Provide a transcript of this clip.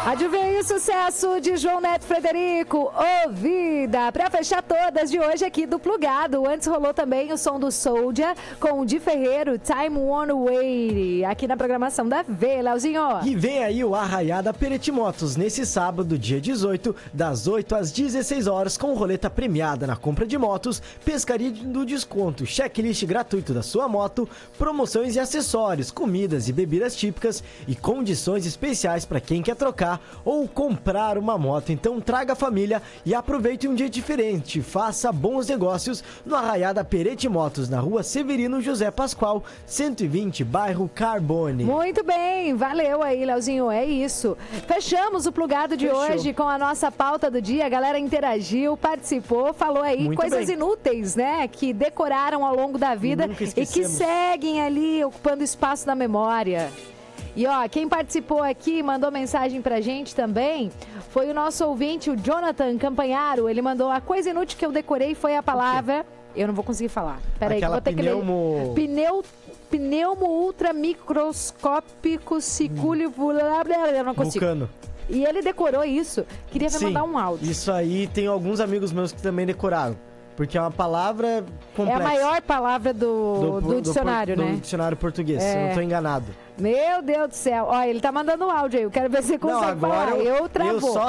Adivinha o sucesso de João Neto Frederico, Ouvida, pra fechar todas de hoje aqui do Plugado. Antes rolou também o som do Soulja com o Di Ferreiro, Time One Way, aqui na programação da V, Leozinho. E vem aí o Arraiada Pereti Motos, nesse sábado, dia 18, das 8 às 16 horas, com roleta premiada na compra de motos, pescaria do desconto, checklist gratuito da sua moto, promoções e acessórios, comidas e bebidas típicas e condições especiais para quem quer trocar ou comprar uma moto. Então traga a família e aproveite um dia diferente. Faça bons negócios no Arraiada Pereti Motos, na rua Severino José Pascoal, 120, bairro Carbone. Muito bem, valeu aí, Leozinho, é isso. Fechamos o Plugado de hoje com a nossa pauta do dia. A galera interagiu, participou, falou aí Muito coisas bem. inúteis, né? Que decoraram ao longo da vida e que seguem ali ocupando espaço na memória. E ó, quem participou aqui, mandou mensagem pra gente também, foi o nosso ouvinte, o Jonathan Campanharo. Ele mandou: a coisa inútil que eu decorei foi a palavra... Eu não vou conseguir falar. Peraí, que eu vou ter que ler. Pneumo ultramicroscópico sicúleo... Eu não consigo. Vulcano. E ele decorou isso. Queria mandar um áudio. Isso aí, tem alguns amigos meus que também decoraram. Porque é uma palavra complexa. É a maior palavra do dicionário, né? Do dicionário português, se eu não estou enganado. Meu Deus do céu. Olha, ele tá mandando um áudio aí. Eu quero ver se você consegue falar. Eu travou.